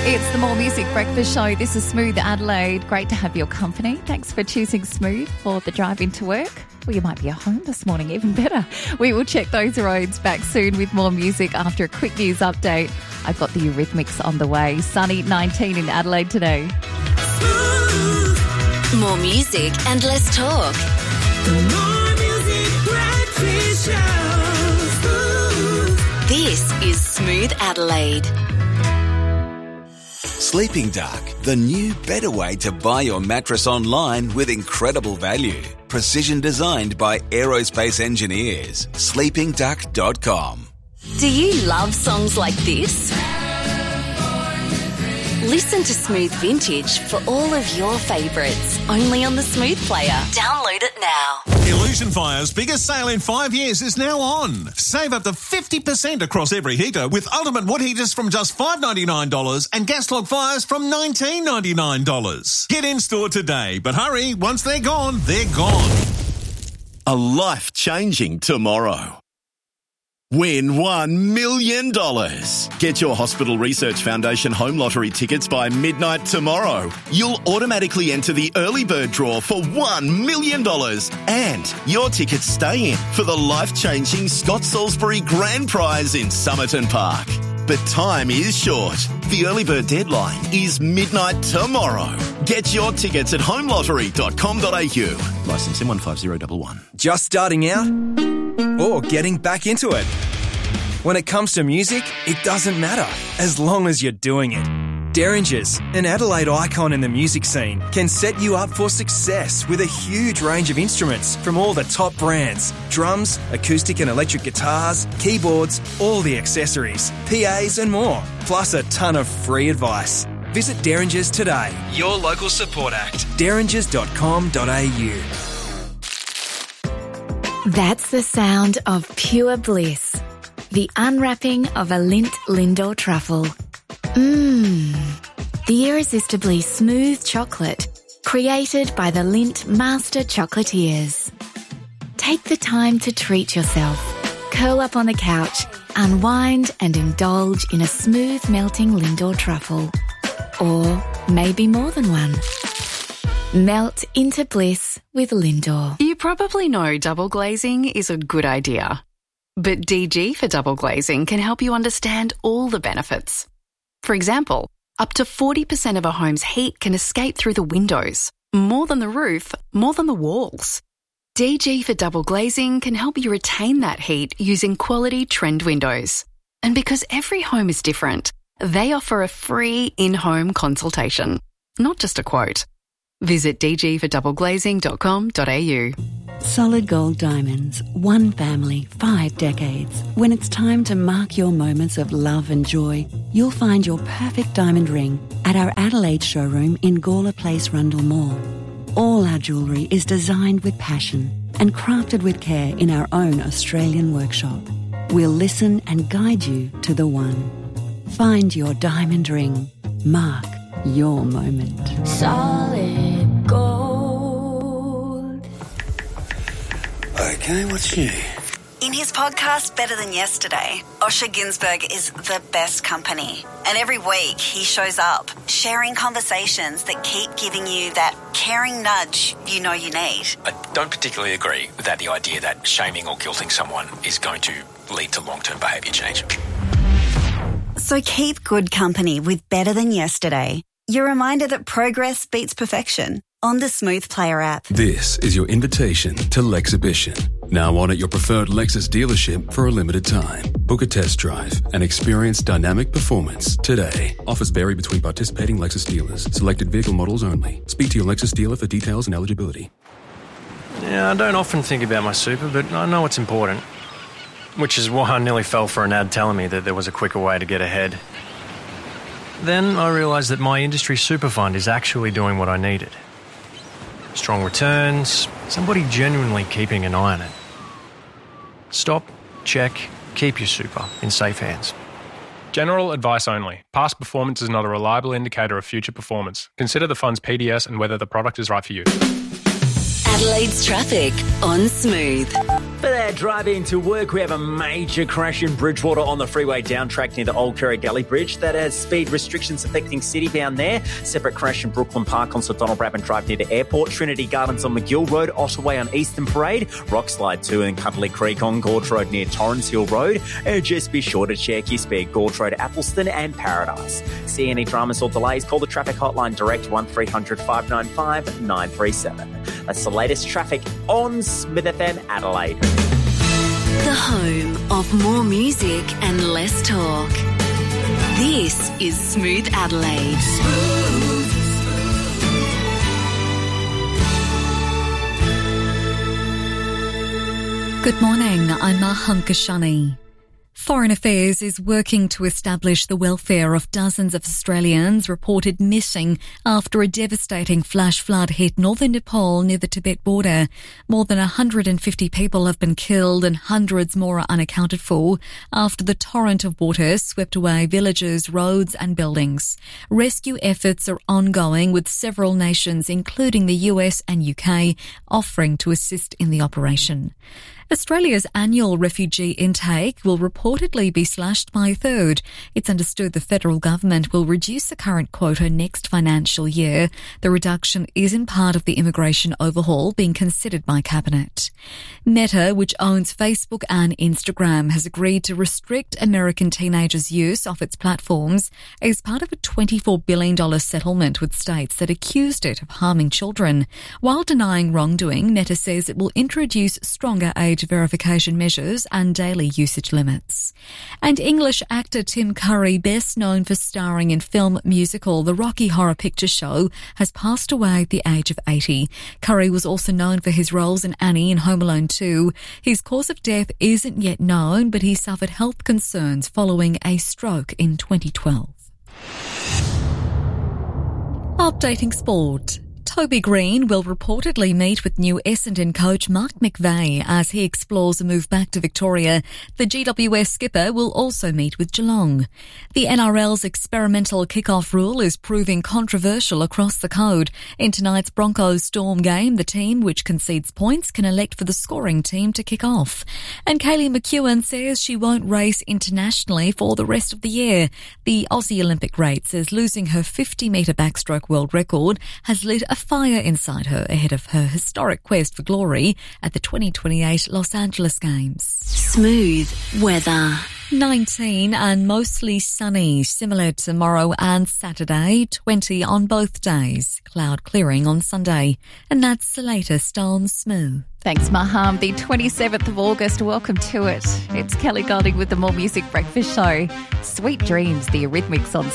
It's the More Music Breakfast Show. This is Smooth Adelaide. Great to have your company. Thanks for choosing Smooth for the drive into work. Well, you might be at home this morning, even better. We will check those roads back soon with more music after a quick news update. I've got the Eurythmics on the way. Sunny 19 in Adelaide today. More music and less talk. The More Music Breakfast Show. This is Smooth Adelaide. Sleeping Duck, the new, better way to buy your mattress online with incredible value. Precision designed by aerospace engineers. sleepingduck.com. Do you love songs like this? Listen to Smooth Vintage for all of your favourites. Only on the Smooth Player. Download it now. Illusion Fire's biggest sale in 5 years is now on. Save up to 50% across every heater with ultimate wood heaters from just $5.99 and gas log fires from $19.99. Get in store today, but hurry, once they're gone, they're gone. A life-changing tomorrow. Win $1 million. Get your Hospital Research Foundation Home Lottery tickets by midnight tomorrow. You'll automatically enter the early bird draw for $1 million. And your tickets stay in for the life-changing Scott Salisbury Grand Prize in Somerton Park. But time is short. The early bird deadline is midnight tomorrow. Get your tickets at homelottery.com.au. Licence M15011. Just starting out or getting back into it? When it comes to music, it doesn't matter as long as you're doing it. Derringers, an Adelaide icon in the music scene, can set you up for success with a huge range of instruments from all the top brands. Drums, acoustic and electric guitars, keyboards, all the accessories, PAs and more, plus a ton of free advice. Visit Derringers today, your local support act, derringers.com.au. That's the sound of pure bliss. The unwrapping of a Lindt Lindor truffle. The irresistibly smooth chocolate created by the Lindt Master Chocolatiers. Take the time to treat yourself. Curl up on the couch, unwind and indulge in a smooth melting Lindor truffle. Or maybe more than one. Melt into bliss with Lindor. You probably know double glazing is a good idea. But DG for double glazing can help you understand all the benefits. For example, up to 40% of a home's heat can escape through the windows. More than the roof, more than the walls. DG for double glazing can help you retain that heat using quality trend windows. And because every home is different, they offer a free in-home consultation, not just a quote. Visit dgfordoubleglazing.com.au. Solid Gold Diamonds. One family, 5 decades. When it's time to mark your moments of love and joy, you'll find your perfect diamond ring at our Adelaide showroom in Gawler Place, Rundle Mall. All our jewellery is designed with passion and crafted with care in our own Australian workshop. We'll listen and guide you to the one. Find your diamond ring. Mark your moment. Solid gold. Okay, what's new? In his podcast, Better Than Yesterday, Osher Günsberg is the best company. And every week he shows up, sharing conversations that keep giving you that caring nudge you know you need. I don't particularly agree with the idea that shaming or guilting someone is going to lead to long-term behaviour change. So keep good company with Better Than Yesterday. Your reminder that progress beats perfection on the Smooth Player app. This is your invitation to Lexhibition. Now on at your preferred Lexus dealership for a limited time. Book a test drive and experience dynamic performance today. Offers vary between participating Lexus dealers. Selected vehicle models only. Speak to your Lexus dealer for details and eligibility. Yeah, I don't often think about my super, but I know it's important. Which is why I nearly fell for an ad telling me that there was a quicker way to get ahead. Then I realised that my industry super fund is actually doing what I needed. Strong returns, somebody genuinely keeping an eye on it. Stop, check, keep your super in safe hands. General advice only. Past performance is not a reliable indicator of future performance. Consider the fund's PDS and whether the product is right for you. Adelaide's traffic on Smooth. For that drive into work, we have a major crash in Bridgewater on the freeway down track near the Old Curry Gully Bridge. That has speed restrictions affecting citybound there. Separate crash in Brooklyn Park on Sir Donald Bradman Drive near the airport. Trinity Gardens on McGill Road. Otterway on Eastern Parade. Rockslide 2 in Cuddly Creek on Gorge Road near Torrens Hill Road. Just be sure to check your speed. Gorge Road, Appleston and Paradise. See any dramas or delays? Call the traffic hotline direct 1300 595 937. That's the latest traffic on Smith FM Adelaide. The home of more music and less talk. This is Smooth Adelaide. Good morning, I'm Maham Kashani. Foreign Affairs is working to establish the welfare of dozens of Australians reported missing after a devastating flash flood hit northern Nepal near the Tibet border. More than 150 people have been killed and hundreds more are unaccounted for after the torrent of water swept away villages, roads and buildings. Rescue efforts are ongoing with several nations, including the US and UK, offering to assist in the operation. Australia's annual refugee intake will reportedly be slashed by a third. It's understood the federal government will reduce the current quota next financial year. The reduction is in part of the immigration overhaul being considered by Cabinet. Meta, which owns Facebook and Instagram, has agreed to restrict American teenagers' use of its platforms as part of a $24 billion settlement with states that accused it of harming children. While denying wrongdoing, Meta says it will introduce stronger age verification measures and daily usage limits. And English actor Tim Curry, best known for starring in film musical The Rocky Horror Picture Show, has passed away at the age of 80. Curry was also known for his roles in Annie and Home Alone 2. His cause of death isn't yet known, but he suffered health concerns following a stroke in 2012. Updating sport. Toby Green will reportedly meet with new Essendon coach Mark McVeigh as he explores a move back to Victoria. The GWS skipper will also meet with Geelong. The NRL's experimental kick-off rule is proving controversial across the code. In tonight's Broncos-Storm game, the team which concedes points can elect for the scoring team to kick off. And Kaylee McEwen says she won't race internationally for the rest of the year. The Aussie Olympic great says losing her 50-metre backstroke world record has lit a fire inside her ahead of her historic quest for glory at the 2028 Los Angeles Games. Smooth weather. 19 and mostly sunny, similar tomorrow and Saturday, 20 on both days. Cloud clearing on Sunday. And that's the latest on Smooth. Thanks, Maham. The 27th of August, welcome to it. It's Kelly Golding with the More Music Breakfast Show. Sweet Dreams, the Eurythmics on